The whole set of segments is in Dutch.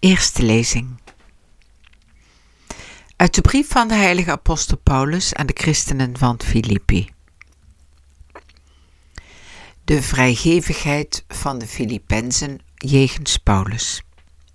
Eerste lezing. Uit de brief van de heilige apostel Paulus aan de christenen van Filippi. De vrijgevigheid van de Filippenzen jegens Paulus.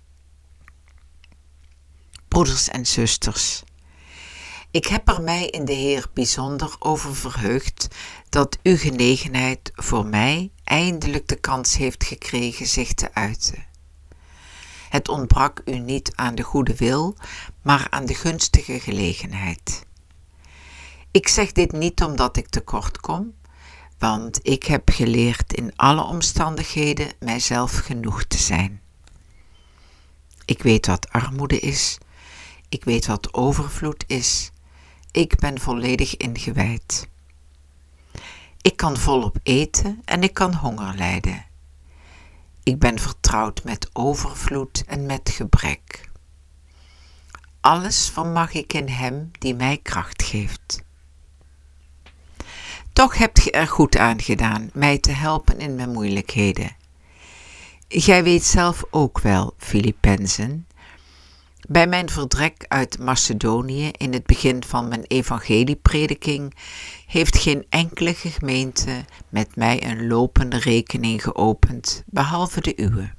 Broeders en zusters, ik heb er mij in de Heer bijzonder over verheugd dat uw genegenheid voor mij eindelijk de kans heeft gekregen zich te uiten. Het ontbrak u niet aan de goede wil, maar aan de gunstige gelegenheid. Ik zeg dit niet omdat ik tekort kom, want ik heb geleerd in alle omstandigheden mijzelf genoeg te zijn. Ik weet wat armoede is, ik weet wat overvloed is, ik ben volledig ingewijd. Ik kan volop eten en ik kan honger lijden. Ik ben vertrouwd met overvloed en met gebrek. Alles vermag ik in Hem die mij kracht geeft. Toch hebt ge er goed aan gedaan mij te helpen in mijn moeilijkheden. Gij weet zelf ook wel, Filippenzen, bij mijn vertrek uit Macedonië in het begin van mijn evangelieprediking heeft geen enkele gemeente met mij een lopende rekening geopend, behalve de uwe.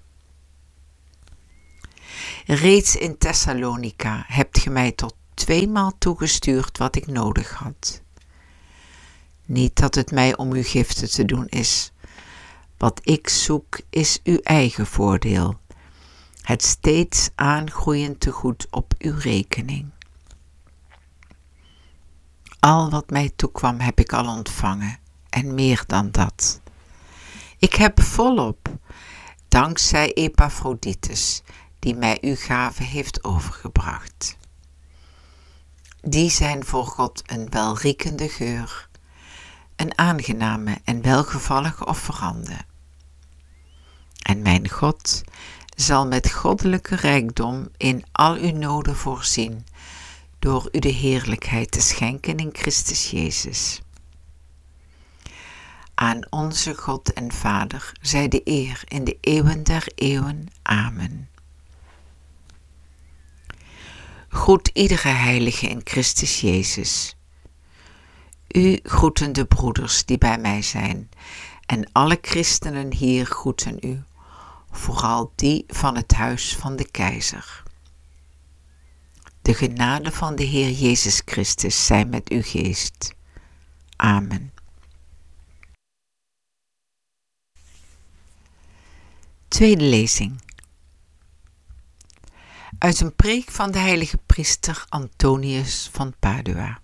Reeds in Thessalonica hebt ge mij tot 2 maal toegestuurd wat ik nodig had. Niet dat het mij om uw giften te doen is. Wat ik zoek is uw eigen voordeel, het steeds aangroeiend tegoed op uw rekening. Al wat mij toekwam heb ik al ontvangen, en meer dan dat. Ik heb volop, dankzij Epaphroditus, die mij uw gave heeft overgebracht. Die zijn voor God een welriekende geur, een aangename en welgevallige offerande. En mijn God zal met goddelijke rijkdom in al uw noden voorzien, door u de heerlijkheid te schenken in Christus Jezus. Aan onze God en Vader zij de eer in de eeuwen der eeuwen. Amen. Groet iedere heilige in Christus Jezus. U groeten de broeders die bij mij zijn, en alle christenen hier groeten u, vooral die van het huis van de keizer. De genade van de Heer Jezus Christus zij met uw geest. Amen. Tweede lezing. Uit een preek van de heilige priester Antonius van Padua.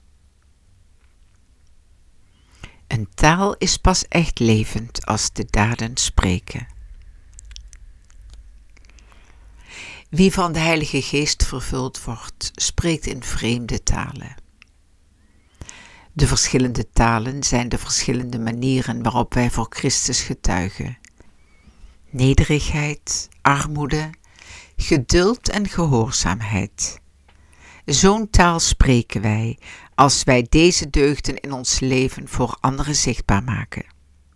Een taal is pas echt levend als de daden spreken. Wie van de Heilige Geest vervuld wordt, spreekt in vreemde talen. De verschillende talen zijn de verschillende manieren waarop wij voor Christus getuigen. Nederigheid, armoede, geduld en gehoorzaamheid. Zo'n taal spreken wij als wij deze deugden in ons leven voor anderen zichtbaar maken.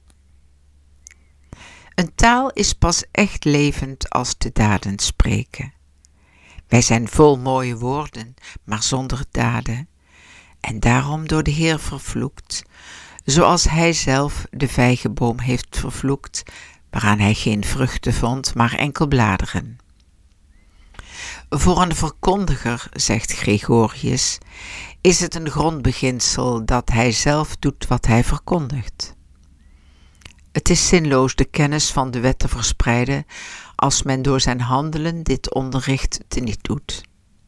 Een taal is pas echt levend als de daden spreken. Wij zijn vol mooie woorden, maar zonder daden, en daarom door de Heer vervloekt, zoals Hij zelf de vijgenboom heeft vervloekt, waaraan Hij geen vruchten vond, maar enkel bladeren. Voor een verkondiger, zegt Gregorius, is het een grondbeginsel dat hij zelf doet wat hij verkondigt. Het is zinloos de kennis van de wet te verspreiden als men door zijn handelen dit onderricht teniet doet.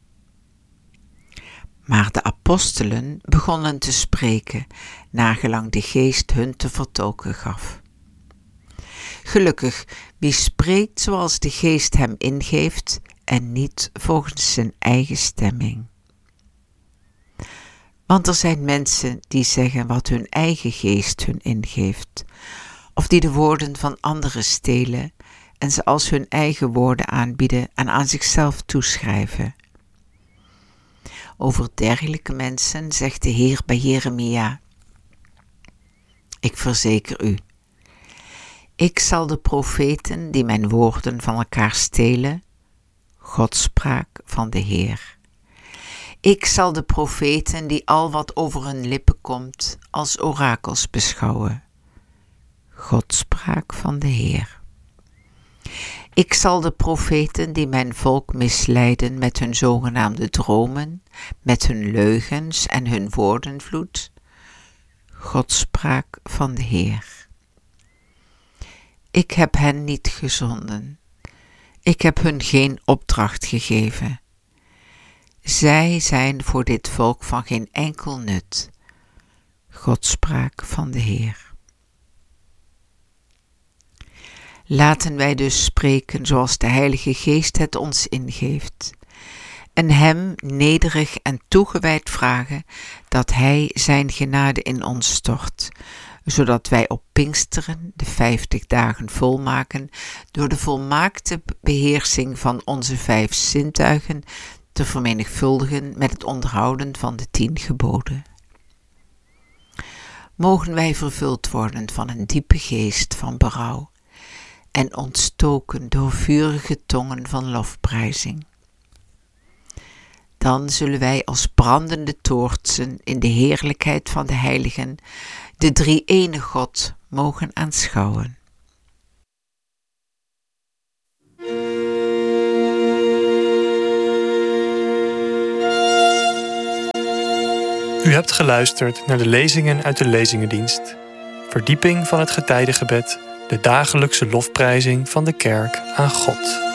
Maar de apostelen begonnen te spreken, nagelang de geest hun te vertolken gaf. Gelukkig, wie spreekt zoals de geest hem ingeeft en niet volgens zijn eigen stemming. Want er zijn mensen die zeggen wat hun eigen geest hun ingeeft, of die de woorden van anderen stelen en ze als hun eigen woorden aanbieden en aan zichzelf toeschrijven. Over dergelijke mensen zegt de Heer bij Jeremia: Ik verzeker u, ik zal de profeten die mijn woorden van elkaar stelen, Godspraak van de Heer. Ik zal de profeten die al wat over hun lippen komt als orakels beschouwen. Godspraak van de Heer. Ik zal de profeten die mijn volk misleiden met hun zogenaamde dromen, met hun leugens en hun woordenvloed. Godspraak van de Heer. Ik heb hen niet gezonden. Ik heb hun geen opdracht gegeven. Zij zijn voor dit volk van geen enkel nut. Godspraak van de Heer. Laten wij dus spreken zoals de Heilige Geest het ons ingeeft, en Hem nederig en toegewijd vragen dat Hij Zijn genade in ons stort, zodat wij op Pinksteren de 50 dagen volmaken door de volmaakte beheersing van onze 5 zintuigen te vermenigvuldigen met het onderhouden van de 10 geboden. Mogen wij vervuld worden van een diepe geest van berouw en ontstoken door vurige tongen van lofprijzing. Dan zullen wij als brandende toortsen in de heerlijkheid van de heiligen de drie-ene God mogen aanschouwen. U hebt geluisterd naar de lezingen uit de Lezingendienst. Verdieping van het getijdengebed, de dagelijkse lofprijzing van de kerk aan God.